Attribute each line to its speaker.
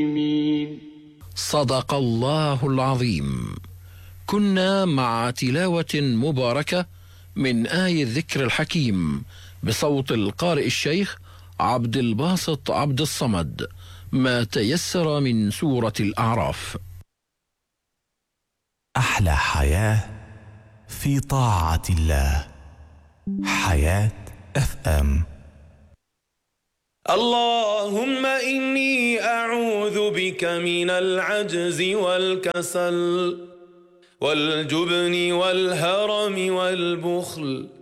Speaker 1: صدق الله العظيم. كنا مع تلاوة مباركة من آية الذكر الحكيم بصوت القارئ الشيخ عبد الباسط عبد الصمد، ما تيسر من سورة الأعراف.
Speaker 2: أحلى حياة في طاعة الله. حياة FM.
Speaker 3: اللهم إني أعوذ بك من العجز والكسل والجبن والهرم والبخل